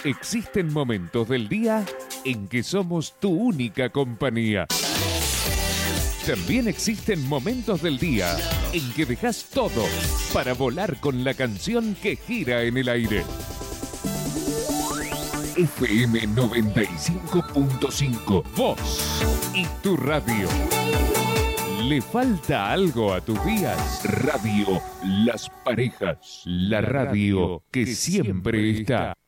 Existen momentos del día en que somos tu única compañía. También existen momentos del día en que dejas todo para volar con la canción que gira en el aire. FM 95.5, vos y tu radio. ¿Le falta algo a tus días? Radio Las Parejas, la radio que siempre está.